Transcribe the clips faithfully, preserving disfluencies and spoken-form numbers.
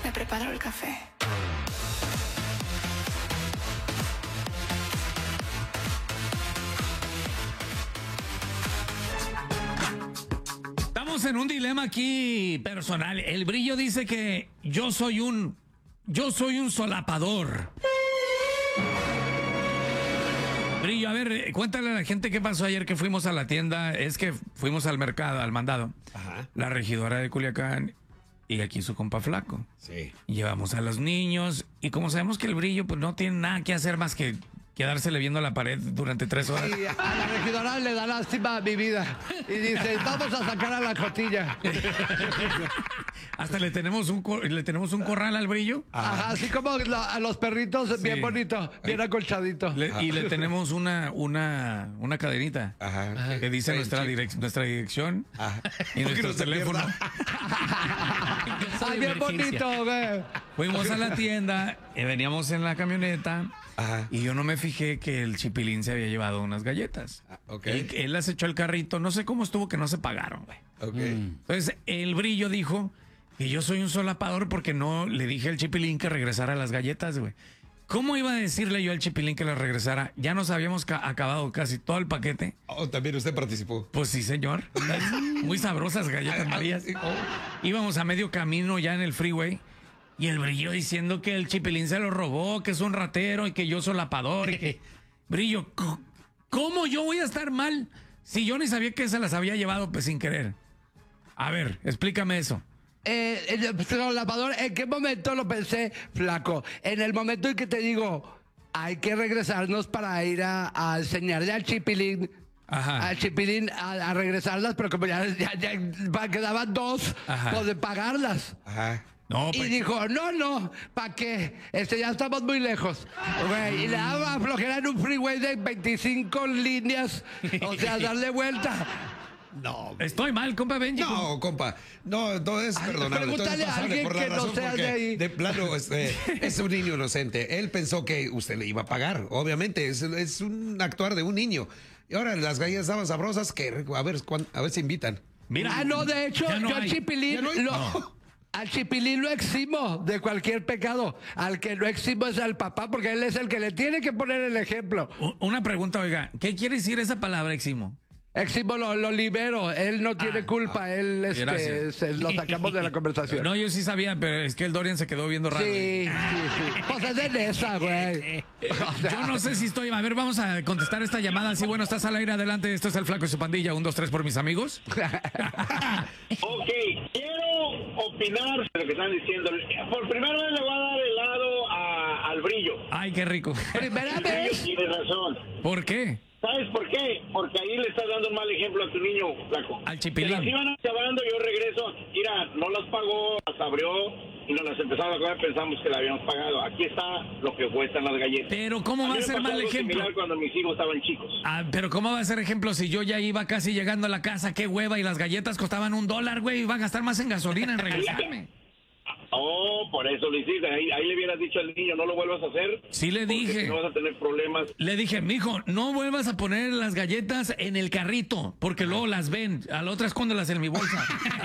te preparo el café. Estamos en un dilema aquí personal. El Brillo dice que yo soy un... Yo soy un solapador. Brillo, a ver, cuéntale a la gente qué pasó ayer que fuimos a la tienda. Es que fuimos al mercado, al mandado. Ajá. La regidora de Culiacán y aquí su compa Flaco. Sí. Llevamos a los niños y como sabemos que el Brillo pues no tiene nada que hacer más que quedársele viendo la pared durante tres horas. Y a la regidora le da lástima a mi vida y dice, vamos a sacar a la cotilla. Hasta le tenemos un cor- le tenemos un corral al Brillo. Ajá, así como la- a los perritos, Sí. bien bonito, bien acolchadito. Le- y le tenemos una una una cadenita Ajá. que dice Ay, nuestra chico. direc- nuestra dirección Ajá. y Para que nuestro no se teléfono. pierda. Ay, bien bonito, güey. Fuimos a la tienda, eh, veníamos en la camioneta. Ajá. Y yo no me fijé que el Chipilín se había llevado unas galletas. Ah, ok. Él, él las echó al carrito. No sé cómo estuvo que no se pagaron, güey. Ok. Entonces, el Brillo dijo que yo soy un solapador porque no le dije al Chipilín que regresara las galletas, güey. ¿Cómo iba a decirle yo al Chipilín que las regresara? Ya nos habíamos ca- acabado casi todo el paquete. Oh, también usted participó. Pues sí, señor. Muy sabrosas galletas marías. Oh. Íbamos a medio camino ya en el freeway. Y el Brillo diciendo que el Chipilín se lo robó, que es un ratero y que yo solapador. Y que... Brillo, c- ¿cómo yo voy a estar mal si yo ni sabía que se las había llevado pues sin querer? A ver, explícame eso. Eh, el solapador, ¿en qué momento lo pensé, Flaco? En el momento en que te digo, hay que regresarnos para ir a, a enseñarle al Chipilín. Ajá. Al Chipilín a, a regresarlas, pero como ya, ya, ya pa- quedaban dos, Ajá. pues de pagarlas. Ajá. No, Y pues, dijo, no, no, ¿para qué? Este, ya estamos muy lejos. Güey, y le daba flojera en un freeway de veinticinco líneas. O sea, darle vuelta. No. estoy mal, compa Benji. No, compa. No, todo es Ay, perdonable. todo es pregúntale a pasable alguien por la que no razón sea porque de ahí. de plano este, es un niño inocente. Él pensó que usted le iba a pagar. Obviamente, es, es un actuar de un niño. Y ahora las galletas estaban sabrosas que a ver, cuán- a ver si invitan. Mira, Ah, no, de hecho, ya no yo al hay. Chipilín Ya no hay. lo, No. al Chipilín lo eximo de cualquier pecado. Al que lo eximo es al papá, porque él es el que le tiene que poner el ejemplo. U- Una pregunta, oiga, ¿qué quiere decir esa palabra, Eximo? Eximo lo, lo libero, él no tiene Ah, culpa, él este, gracias. se- lo sacamos de la conversación. No, yo sí sabía, pero es que el Dorian se quedó viendo raro. Sí, sí, sí. Pues es de esa, güey. O sea, Yo no sé si estoy... A ver, vamos a contestar esta llamada. Sí, bueno, estás al aire, adelante. Esto es El Flaco y su pandilla. Un, dos, tres por mis amigos. Ok, quiero opinar de lo que están diciendo. Por primera vez le voy a dar helado a- al Brillo. Ay, qué rico. Primera El Brillo vez. tiene razón. ¿Por qué? ¿Sabes por qué? Porque ahí le estás dando un mal ejemplo a tu niño, Flaco. Al Chipilín. Que las iban acabando, yo regreso. Mira, no las pagó, las abrió y nos las empezaron a comer. Pensamos que la habíamos pagado. Aquí está lo que cuestan las galletas. Pero ¿cómo va mí a me ser pasó mal algo ejemplo? similar cuando mis hijos estaban chicos. Ah, pero ¿cómo va a ser ejemplo si yo ya iba casi llegando a la casa? Qué hueva, y las galletas costaban un dólar, güey. Iba a gastar más en gasolina en regresarme. Oh, por eso lo hiciste. Ahí, ahí le hubieras dicho al niño, no lo vuelvas a hacer. Sí le porque dije. si no vas a tener problemas. Le dije, mijo, no vuelvas a poner las galletas en el carrito, porque luego las ven. A la otra escóndelas en mi bolsa.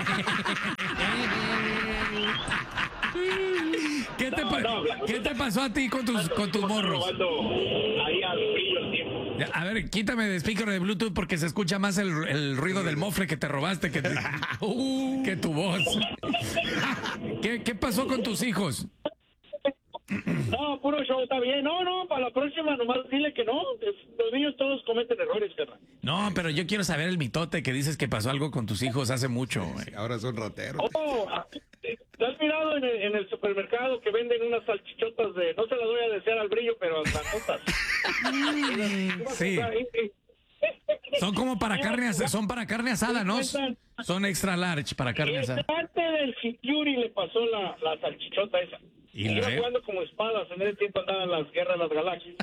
¿Qué te, pa- No, no, ¿Qué te pasó a ti con tus, con tus morros? Robando ahí al Brillo el tiempo. A ver, quítame de speaker de Bluetooth porque se escucha más el, el ruido del mofle que te robaste que, te- que tu voz. ¿Qué, ¿Qué pasó con tus hijos? No, puro show, está bien. No, no, para la próxima nomás dile que no. Es- Los niños todos cometen errores, carnal. No, pero yo quiero saber el mitote que dices que pasó algo con tus hijos hace mucho. güey. Ahora son rateros. Oh, ¿te has mirado en el, en el supermercado que venden unas salchichotas de... No se las voy a desear al Brillo, pero salchichotas. Sí. Son como para carne, as- son para carne asada, ¿no? Son extra large para carne asada. Parte del Security le pasó la, la salchichota esa. ¿Y Iba luego? jugando como espadas. En ese tiempo andaban las guerras de las galaxias.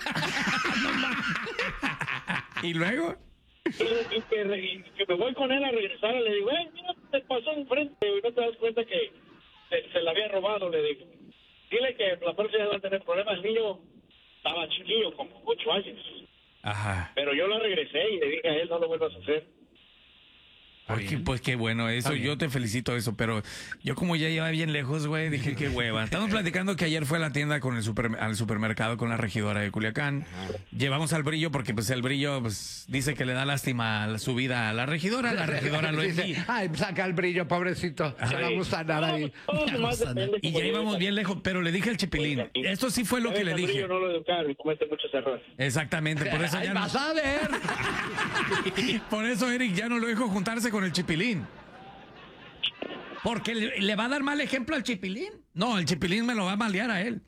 ¿Y luego? Y, y que, re- y que me voy con él a regresar. Le digo, eh, mira, te pasó enfrente y no te das cuenta que se, se la había robado. Le digo, dile que la próxima va a tener problemas. El niño estaba chiquillo, como ocho años. Ajá. Pero yo la regresé y le dije a él, no lo vuelvas a hacer. Oye, pues qué bueno eso, yo te felicito eso, pero yo como ya iba bien lejos, güey, dije qué hueva. Estamos platicando que ayer fue a la tienda con el super, al supermercado con la regidora de Culiacán. Llevamos al Brillo porque pues el Brillo pues, dice que le da lástima su vida a la regidora, la regidora lo Dice, envía. ay, saca el Brillo, pobrecito. Se va a gusanar ahí. Todo nomás depende Y como ya íbamos digas. bien lejos, pero le dije al Chipilín, esto sí fue lo Ya que ves, le al dije. Brillo no lo educaron y comete muchos errores. Exactamente, por eso Ay, ya no, vas a ver. por eso Eric ya no lo dejo juntarse con el Chipilín. Porque le, le va a dar mal ejemplo al Chipilín. No, el Chipilín me lo va a malear a él.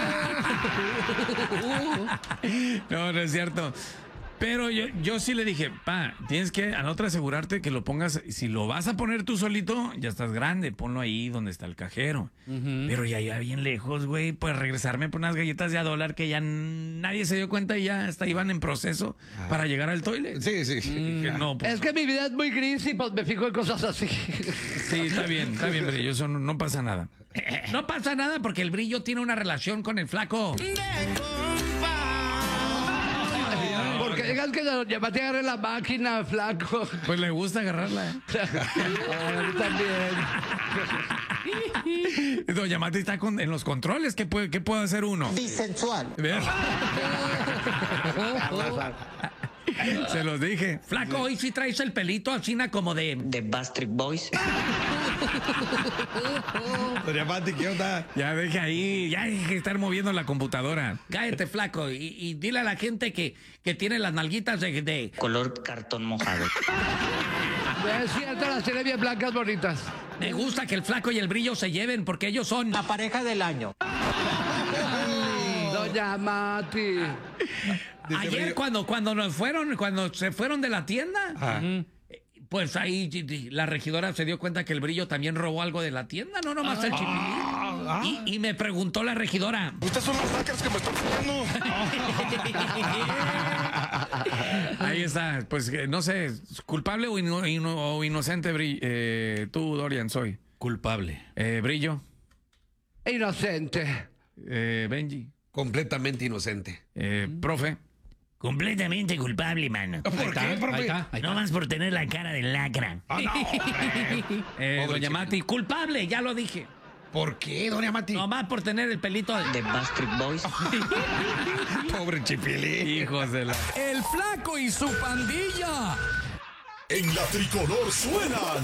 No, no es cierto. Pero yo, yo sí le dije, pa, tienes que a la otra asegurarte que lo pongas, si lo vas a poner tú solito, ya estás grande, ponlo ahí donde está el cajero. Pero ya ya bien lejos, güey, pues regresarme por unas galletas de a dólar que ya nadie se dio cuenta y ya hasta iban en proceso para llegar al toilet. Sí, sí. Dije, no, pues, Es que mi vida es muy gris y pues me fijo en cosas así. sí, está bien, está bien, Brillo, eso no, no pasa nada. No pasa nada porque el Brillo tiene una relación con el flaco. Porque digas que Doña Mati agarre la máquina, flaco. Pues le gusta agarrarla. ¿eh? A mí también. Doña Mati está con- en los controles. ¿Qué puede, qué puede hacer uno? Bisensual. ¿Ves? Se los dije. Flaco, hoy sí traes el pelito a China como de... The Backstreet Boys. Doña Mati, ¿qué onda? Ya deje ahí, ya hay que estar moviendo la computadora. Cállate, flaco, y, y dile a la gente que, que tiene las nalguitas de... de- Color cartón mojado. Es cierto, las tiene bien blancas, bonitas. Me gusta que el flaco y el Brillo se lleven porque ellos son... La pareja del año. Doña Mati. Dice Ayer Brillo. cuando, cuando nos fueron, cuando se fueron de la tienda, Ajá. pues ahí y- y la regidora se dio cuenta que el Brillo también robó algo de la tienda, no nomás el Chipilín. Y, y me preguntó la regidora, Ustedes son las vacas que me están poniendo. ahí está, pues eh, no sé, culpable o, ino- ino- o inocente, Bri- eh, tú, Dorian, soy. Culpable. Eh, Brillo, Inocente. eh, Benji, Completamente inocente. eh, profe. Completamente culpable, mano. ¿Por qué, Ahí profe? está, ahí No más por tener la cara de lacra. Ah, no, hombre. Eh, Pobre Doña chico. Mati, culpable, ya lo dije. ¿Por qué, Doña Mati? Nomás por tener el pelito de... The Backstreet Boys. Pobre Chipilín. Hijos de la... El flaco y su pandilla. En la tricolor suenan